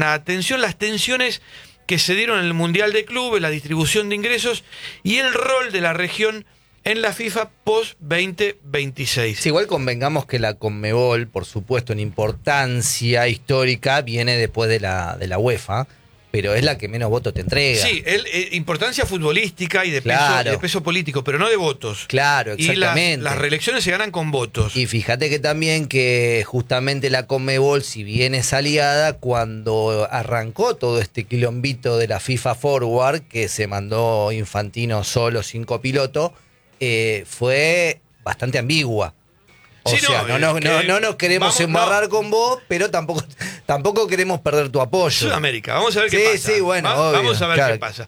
una atención las tensiones que se dieron en el Mundial de Clubes, la distribución de ingresos y el rol de la región en la FIFA post-2026. Sí, igual convengamos que la Conmebol, por supuesto, en importancia histórica, viene después de la UEFA, pero es la que menos votos te entrega. Sí, importancia futbolística y de, claro, de peso político, pero no de votos. Claro, exactamente. Y las reelecciones se ganan con votos. Y fíjate que también que justamente la Conmebol, si bien es aliada, cuando arrancó todo este quilombito de la FIFA Forward, que se mandó Infantino solo, sin copiloto, fue bastante ambigua. O sí, sea, no nos queremos embarrar con vos, pero tampoco queremos perder tu apoyo. Sudamérica, vamos a ver qué pasa. Sí, bueno, vamos a ver claro. qué pasa.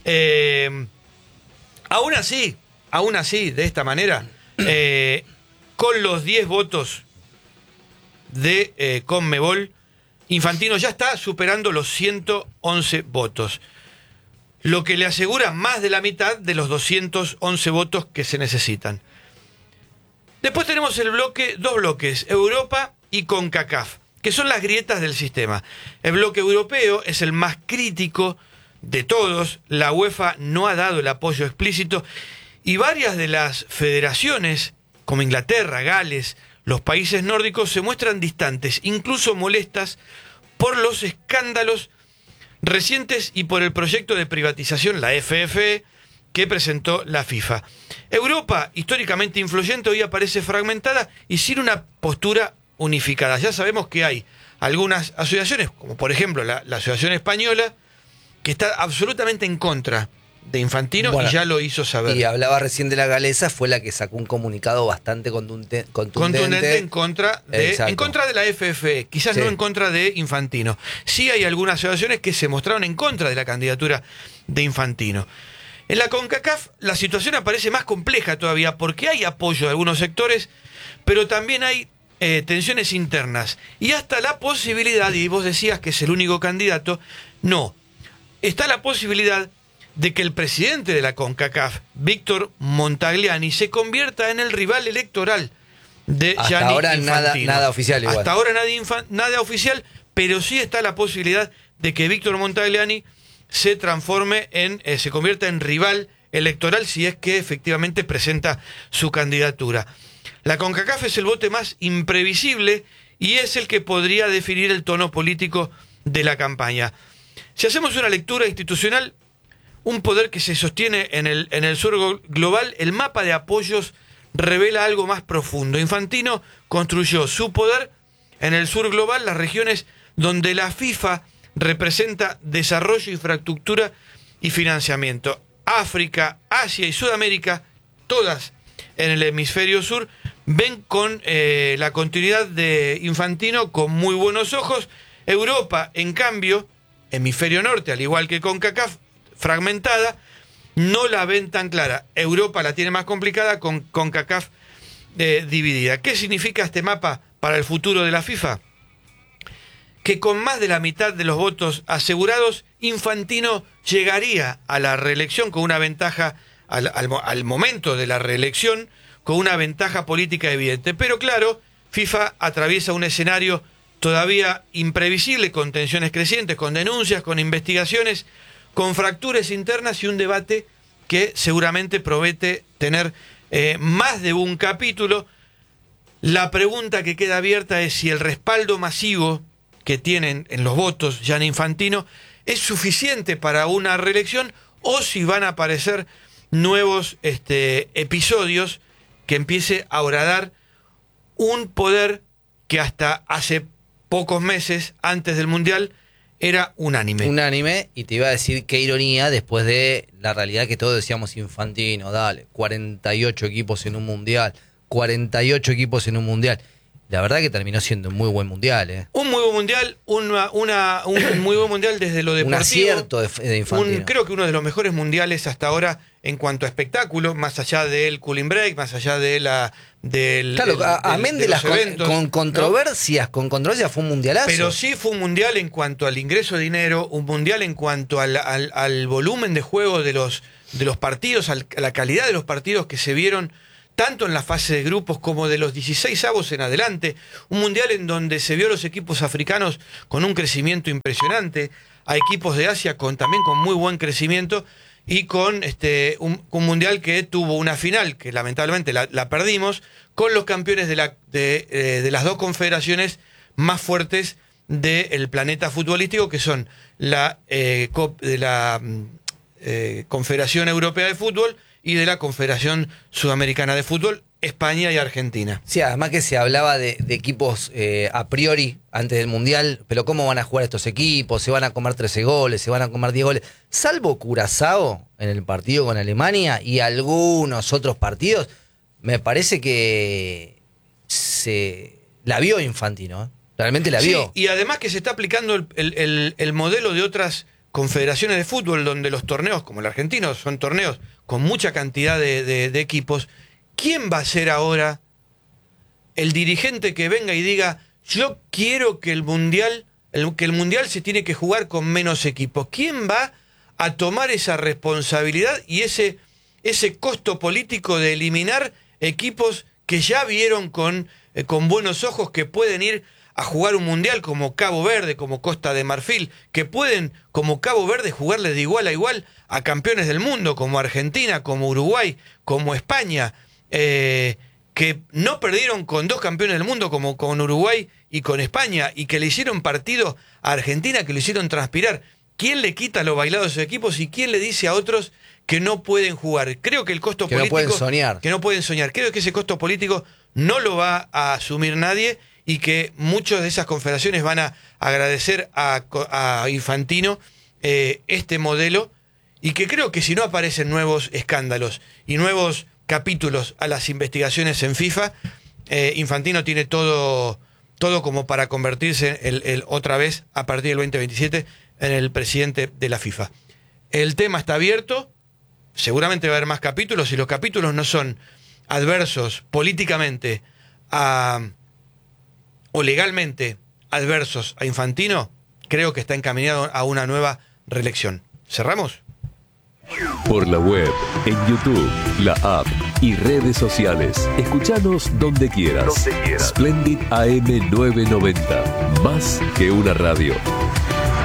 Aún así, de esta manera, con los 10 votos de Conmebol, Infantino ya está superando los 111 votos, lo que le asegura más de la mitad de los 211 votos que se necesitan. Después tenemos dos bloques, Europa y CONCACAF, que son las grietas del sistema. El bloque europeo es el más crítico de todos, la UEFA no ha dado el apoyo explícito y varias de las federaciones, como Inglaterra, Gales, los países nórdicos, se muestran distantes, incluso molestas por los escándalos recientes y por el proyecto de privatización, la FFE, que presentó la FIFA. Europa, históricamente influyente, hoy aparece fragmentada y sin una postura unificada. Ya sabemos que hay algunas asociaciones, como por ejemplo la Asociación Española, que está absolutamente en contra de Infantino, bueno, y ya lo hizo saber. Y hablaba recién de la galesa, fue la que sacó un comunicado bastante contundente en contra de la FFE, quizás no en contra de Infantino. Sí hay algunas asociaciones que se mostraron en contra de la candidatura de Infantino. En la CONCACAF la situación aparece más compleja todavía porque hay apoyo de algunos sectores, pero también hay tensiones internas y hasta la posibilidad, y vos decías que es el único candidato, no, está la posibilidad de que el presidente de la CONCACAF, Víctor Montagliani, se convierta en el rival electoral de Gianni Infantino. Hasta ahora nada oficial igual. Hasta ahora nada oficial, pero sí está la posibilidad de que Víctor Montagliani se convierta en rival electoral si es que efectivamente presenta su candidatura. La CONCACAF es el bote más imprevisible y es el que podría definir el tono político de la campaña. Si hacemos una lectura institucional, un poder que se sostiene en el sur global, el mapa de apoyos revela algo más profundo. Infantino construyó su poder en el sur global, las regiones donde la FIFA representa desarrollo, infraestructura y financiamiento. África, Asia y Sudamérica, todas en el hemisferio sur, ven con la continuidad de Infantino con muy buenos ojos. Europa, en cambio, hemisferio norte, al igual que CONCACAF, fragmentada, no la ven tan clara. Europa la tiene más complicada, con CONCACAF dividida. ¿Qué significa este mapa para el futuro de la FIFA? Que con más de la mitad de los votos asegurados, Infantino llegaría a la reelección con una ventaja, al momento de la reelección, con una ventaja política evidente. Pero claro, FIFA atraviesa un escenario todavía imprevisible, con tensiones crecientes, con denuncias, con investigaciones, con fracturas internas y un debate que seguramente promete tener más de un capítulo. La pregunta que queda abierta es si el respaldo masivo que tienen en los votos Gianni Infantino es suficiente para una reelección o si van a aparecer nuevos episodios que empiece a horadar un poder que hasta hace pocos meses, antes del Mundial, era unánime. Unánime, y te iba a decir qué ironía después de la realidad que todos decíamos Infantino, dale, 48 equipos en un Mundial, 48 equipos en un Mundial. La verdad que terminó siendo un muy buen Mundial, ¿eh? Un muy buen Mundial, un muy buen Mundial desde lo deportivo. Un acierto de Infantino. Creo que uno de los mejores mundiales hasta ahora en cuanto a espectáculo, más allá del cooling break, más allá de amén de las eventos, con controversias, ¿no? Con controversias fue un mundialazo. Pero sí fue un mundial en cuanto al ingreso de dinero, un mundial en cuanto al volumen de juego de los partidos, a la calidad de los partidos que se vieron tanto en la fase de grupos como de los 16avos en adelante. Un mundial en donde se vio a los equipos africanos con un crecimiento impresionante, a equipos de Asia también con muy buen crecimiento, y con un mundial que tuvo una final, que lamentablemente la perdimos, con los campeones de las dos confederaciones más fuertes del planeta futbolístico, que son la Confederación Europea de Fútbol y de la Confederación Sudamericana de Fútbol, España y Argentina. Sí, además que se hablaba de equipos a priori antes del Mundial, pero ¿cómo van a jugar estos equipos? ¿Se van a comer 13 goles? ¿Se van a comer 10 goles? Salvo Curazao en el partido con Alemania y algunos otros partidos, me parece que la vio Infantino, ¿eh? Realmente la vio. Sí, y además que se está aplicando el modelo de otras confederaciones de fútbol, donde los torneos, como el argentino, son torneos con mucha cantidad de equipos. ¿Quién va a ser ahora el dirigente que venga y diga, yo quiero que el mundial se tiene que jugar con menos equipos? ¿Quién va a tomar esa responsabilidad y ese costo político de eliminar equipos que ya vieron con buenos ojos que pueden ir a jugar un mundial, como Cabo Verde, como Costa de Marfil, que pueden, como Cabo Verde, jugarle de igual a igual a campeones del mundo, como Argentina, como Uruguay, como España, que no perdieron con dos campeones del mundo, como con Uruguay y con España, y que le hicieron partido a Argentina, que lo hicieron transpirar? ¿Quién le quita lo bailado a esos equipos y quién le dice a otros que no pueden jugar? Creo que el costo político... Que no pueden soñar. Que no pueden soñar. Creo que ese costo político no lo va a asumir nadie, y que muchas de esas confederaciones van a agradecer a Infantino este modelo, y que creo que si no aparecen nuevos escándalos y nuevos capítulos a las investigaciones en FIFA, Infantino tiene todo como para convertirse otra vez, a partir del 2027, en el presidente de la FIFA. El tema está abierto, seguramente va a haber más capítulos. Si los capítulos no son adversos políticamente o legalmente adversos a Infantino, creo que está encaminado a una nueva reelección. ¿Cerramos? Por la web, en YouTube, la app y redes sociales. Escuchanos donde quieras. Splendid AM 990. Más que una radio.